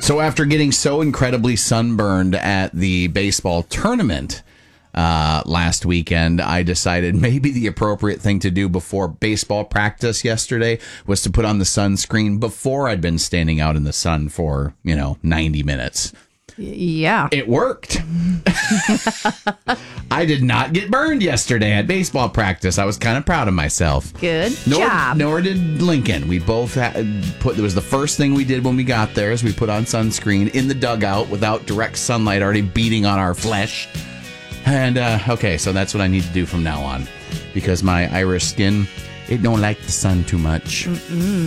So after getting so incredibly sunburned at the baseball tournament last weekend, I decided maybe the appropriate thing to do before baseball practice yesterday was to put on the sunscreen before I'd been standing out in the sun for, 90 minutes. Yeah. It worked. I did not get burned yesterday at baseball practice. I was kind of proud of myself. Good job. Nor did Lincoln. We both it was the first thing we did when we got there is we put on sunscreen in the dugout without direct sunlight already beating on our flesh. And, okay, so that's what I need to do from now on because my Irish skin, it don't like the sun too much.